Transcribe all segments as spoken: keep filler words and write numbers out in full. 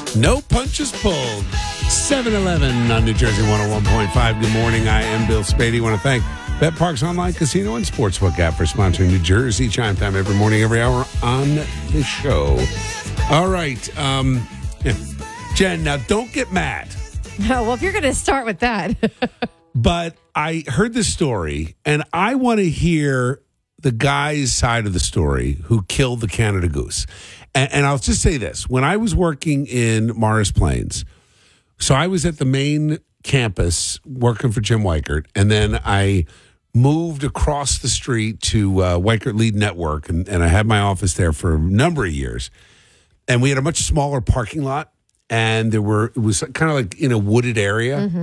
No punches pulled. seven eleven on New Jersey one oh one point five. Good morning. I am Bill Spady. I want to thank Bet Parks Online Casino and Sportsbook app for sponsoring New Jersey Chime Time every morning, every hour on the show. All right. Um, yeah. Jen, now don't get mad. No, well, if you're going to start with that. But I heard this story, and I want to hear the guy's side of the story who killed the Canada goose. And, and I'll just say this. When I was working in Morris Plains, so I was at the main campus working for Jim Weichert, and then I moved across the street to uh, Weichert Lead Network, and, and I had my office there for a number of years. And we had a much smaller parking lot, and there were it was kind of like in a wooded area. Mm-hmm.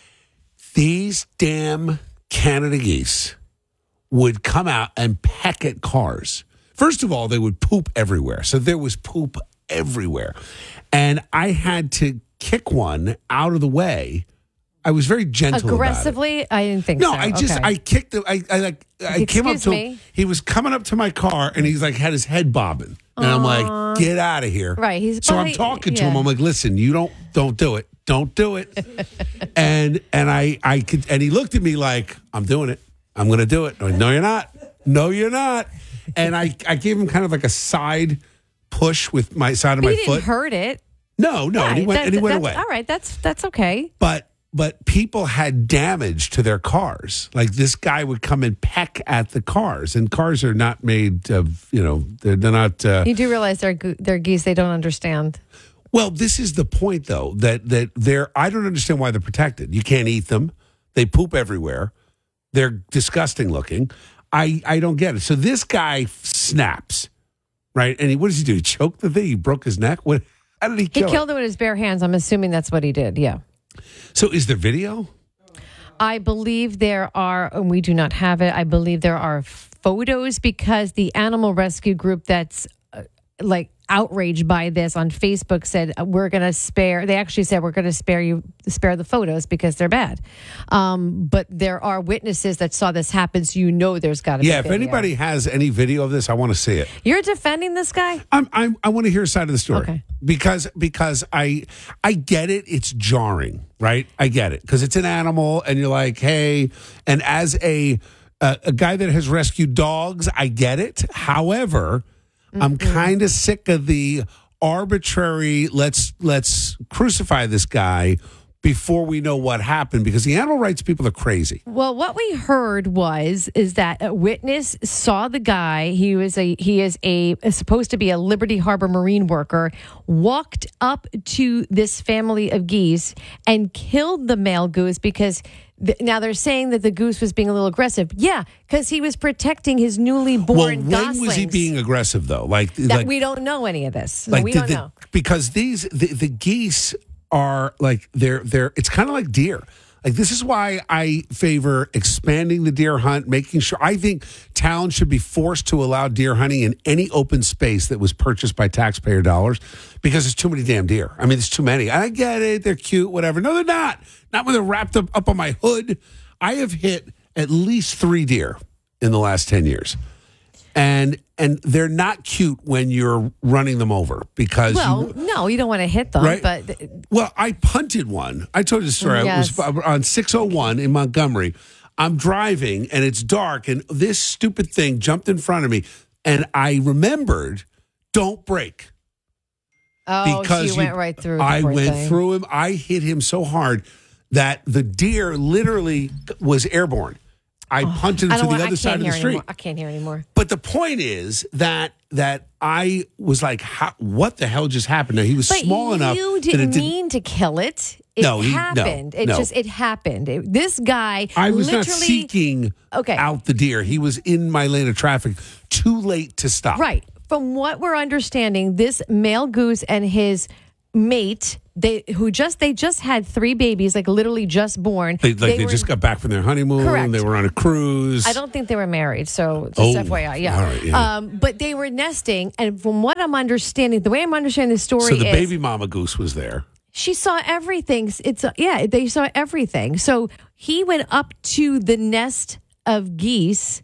These damn Canada geese would come out and peck at cars. First of all, they would poop everywhere. So there was poop everywhere. And I had to kick one out of the way. I was very gentle Aggressively? about it. I didn't think no, so. No, I just, okay. I kicked him. I, I like, I Excuse came up to me? him. He was coming up to my car and he's like, had his head bobbing. And Aww. I'm like, get out of here. Right. He's so I'm he, talking to yeah. him. I'm like, listen, you don't, don't do it. Don't do it. and, and I, I could, and he looked at me like, I'm doing it. I'm going to do it. I'm like, no, you're not. No, you're not. And I, I gave him kind of like a side push with my side of but my he foot. didn't hurt it. No, no. Right. And he went, that, and he went that's, away. All right. That's, that's okay. But, but people had damage to their cars. Like this guy would come and peck at the cars, and cars are not made of, you know, they're, they're not. Uh, you do realize they're, they're geese. They don't understand. Well, this is the point, though, that, that they're, I don't understand why they're protected. You can't eat them. They poop everywhere. They're disgusting looking. I, I don't get it. So this guy snaps, right? And he, what does he do? He choked the thing? He broke his neck? What? How did he kill He killed it? it with his bare hands. I'm assuming that's what he did. Yeah. So is there video? I believe there are, and we do not have it. I believe there are photos because the animal rescue group that's uh, like outraged by this on Facebook said we're going to spare. They actually said we're going to spare you, spare the photos because they're bad. Um, but there are witnesses that saw this happen, so you know there's got to be. Yeah, if video. anybody has any video of this, I want to see it. You're defending this guy? I'm, I'm, I want to hear a side of the story. Okay. Because because I I get it. It's jarring, right? I get it because it's an animal, and you're like, hey. And as a a, a guy that has rescued dogs, I get it. However, mm-hmm. I'm kind of sick of the arbitrary. Let's let's crucify this guy before we know what happened, because the animal rights people are crazy. Well, what we heard was is that a witness saw the guy. He was a he is a supposed to be a Liberty Harbor Marine worker. Walked up to this family of geese and killed the male goose because th- now they're saying that the goose was being a little aggressive. Yeah, because he was protecting his newly born well, when goslings. was he being aggressive though? Like, that like we don't know any of this. like we the, don't the, know because these the, the geese are like they're they're it's kind of like deer. Like this is why I favor expanding the deer hunt, making sure I think towns should be forced to allow deer hunting in any open space that was purchased by taxpayer dollars, because there's too many damn deer. I mean, there's too many. I get it, they're cute, whatever. No, they're not. Not when they're wrapped up, up on my hood. I have hit at least three deer in the last ten years. And and they're not cute when you're running them over because well, you, no, you don't want to hit them. right? But well, I punted one. I told you the story. Yes. I was on six oh one in Montgomery. I'm driving and it's dark, and this stupid thing jumped in front of me, and I remembered, don't brake. Oh, because so you, you went right through. the I poor went thing. through him. I hit him so hard that the deer literally was airborne. I Oh, punted him I to don't the want- I other can't side of the hear street. anymore. I can't hear anymore. But the point is that that I was like, how, what the hell just happened? Now, he was But small enough. you that didn't it didn't mean to kill it. It No, he- no, happened. it no. just it happened. It- this guy I was literally not seeking Okay. out the deer. He was in my lane of traffic, too late to stop. Right. From what we're understanding, this male goose and his mate, they who just they just had three babies, like literally just born. They, like they, were- just got back from their honeymoon. Correct. They were on a cruise. I don't think they were married, so just Oh, F Y I, yeah. all right, yeah. Um, but they were nesting, and from what I'm understanding, the way I'm understanding the story So the is baby mama goose was there. she saw everything. It's yeah, they saw everything. So he went up to the nest of geese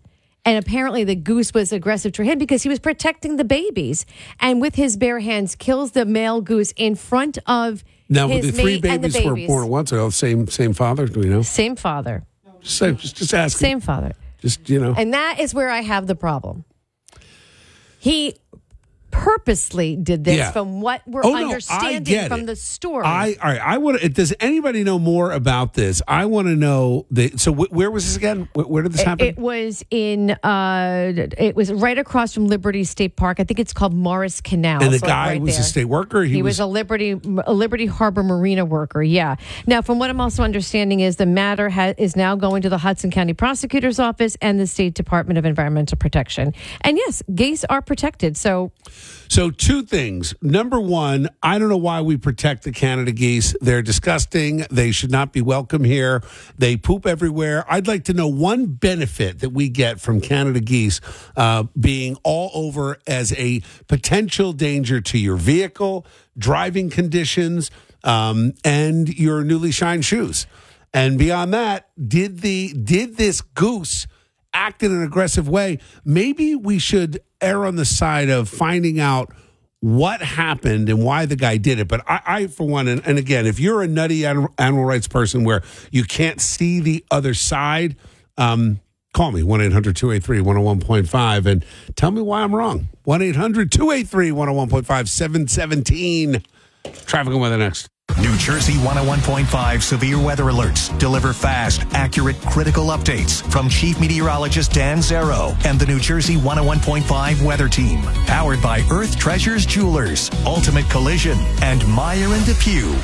And apparently the goose was aggressive to him because he was protecting the babies. And with his bare hands, kills the male goose in front of now, his the three mate and the babies were babies. born at once ago. Same same father, do we know? Same father. Just, say, just, just ask. Same father. Just, you know. And that is where I have the problem. He purposely did this Yeah. from what we're Oh, no, I understanding get from it. the story. I all right. I want. Does anybody know more about this? I want to know. The, so wh- where was this again? Wh- where did this It- happen? It was in. Uh, it was right across from Liberty State Park. I think it's called Morris Canal. and the so guy right was there. a state worker. He was a Liberty a Liberty Harbor Marina worker. Yeah. Now, from what I'm also understanding is the matter ha- is now going to the Hudson County Prosecutor's Office and the State Department of Environmental Protection. And yes, geese are protected. So. So two things. Number one, I don't know why we protect the Canada geese. They're disgusting. They should not be welcome here. They poop everywhere. I'd like to know one benefit that we get from Canada geese uh, being all over as a potential danger to your vehicle, driving conditions, um, and your newly shined shoes. And beyond that, did the did this goose act in an aggressive way? Maybe we should err on the side of finding out what happened and why the guy did it. But I, I for one, and, and again, if you're a nutty animal, animal rights person where you can't see the other side, um, call me, one eight hundred two eight three one oh one point five, and tell me why I'm wrong. one eight hundred two eight three one oh one point five, seven seventeen. Traffic and weather next. New Jersey one oh one point five severe weather alerts deliver fast, accurate, critical updates from Chief Meteorologist Dan Zero and the New Jersey one oh one point five weather team. Powered by Earth Treasures Jewelers, Ultimate Collision, and Meyer and DePew.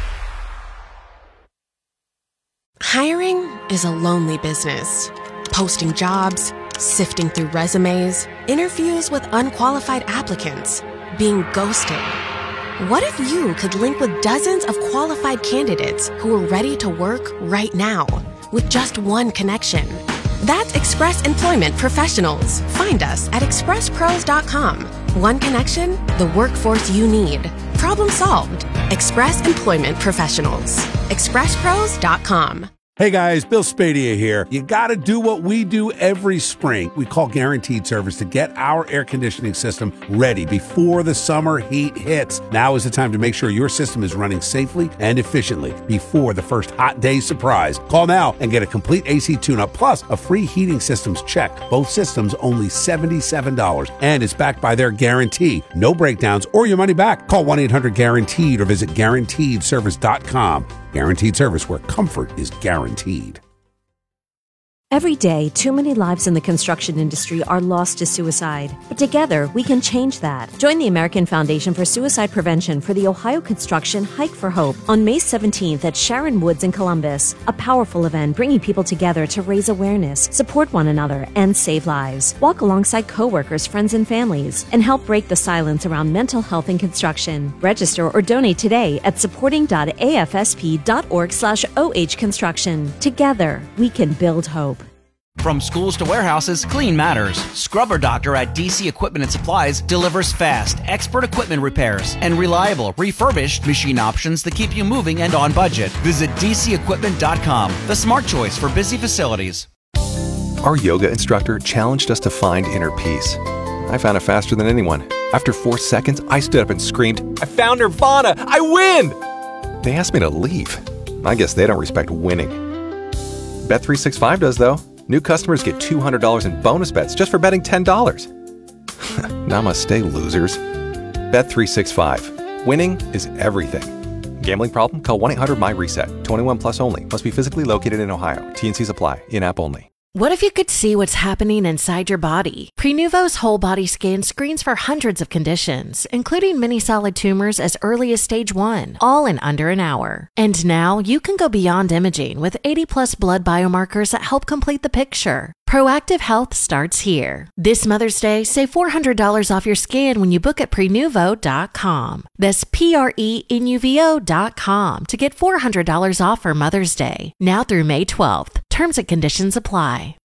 Hiring is a lonely business. Posting jobs, sifting through resumes, interviews with unqualified applicants, being ghosted. What if you could link with dozens of qualified candidates who are ready to work right now with just one connection? That's Express Employment Professionals. Find us at express pros dot com. One connection, the workforce you need. Problem solved. Express Employment Professionals. express pros dot com. Hey guys, Bill Spadia here. You got to do what we do every spring. We call Guaranteed Service to get our air conditioning system ready before the summer heat hits. Now is the time to make sure your system is running safely and efficiently before the first hot day surprise. Call now and get a complete A C tune-up plus a free heating systems check. Both systems only seventy-seven dollars, and it's backed by their guarantee. No breakdowns or your money back. Call one eight hundred guaranteed or visit guaranteed service dot com. Guaranteed Service, where comfort is guaranteed. Every day, too many lives in the construction industry are lost to suicide. But together, we can change that. Join the American Foundation for Suicide Prevention for the Ohio Construction Hike for Hope on May seventeenth at Sharon Woods in Columbus. A powerful event bringing people together to raise awareness, support one another, and save lives. Walk alongside coworkers, friends, and families, and help break the silence around mental health in construction. Register or donate today at supporting dot a f s p dot org slash o h construction. Together, we can build hope. From schools to warehouses, clean matters. Scrubber Doctor at D C Equipment and Supplies delivers fast, expert equipment repairs and reliable, refurbished machine options that keep you moving and on budget. Visit d c equipment dot com, the smart choice for busy facilities. Our yoga instructor challenged us to find inner peace. I found it faster than anyone. After four seconds, I stood up and screamed, "I found Nirvana! I win!" They asked me to leave. I guess they don't respect winning. Bet three sixty-five does, though. New customers get two hundred dollars in bonus bets just for betting ten dollars. Namaste, losers. Bet three sixty-five. Winning is everything. Gambling problem? Call one eight hundred my reset. twenty-one plus only. Must be physically located in Ohio. T and Cs apply. In-app only. What if you could see what's happening inside your body? Prenuvo's whole body scan screens for hundreds of conditions, including many solid tumors as early as stage one, all in under an hour. And now you can go beyond imaging with eighty plus blood biomarkers that help complete the picture. Proactive health starts here. This Mother's Day, save four hundred dollars off your scan when you book at prenuvo dot com. That's P R E N U V O dot com to get four hundred dollars off for Mother's Day. Now through May twelfth. Terms and conditions apply.